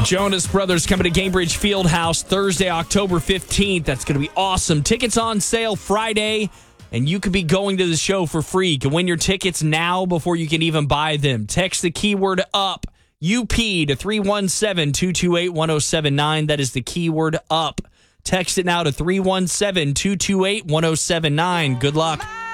Jonas Brothers coming to Gainbridge Fieldhouse Thursday, October 15th. That's going to be awesome. Tickets on sale Friday, and you could be going to the show for free. You can win your tickets now before you can even buy them. Text the keyword UP, UP, to 317-228-1079. That is the keyword UP. Text it now to 317-228-1079. Good luck.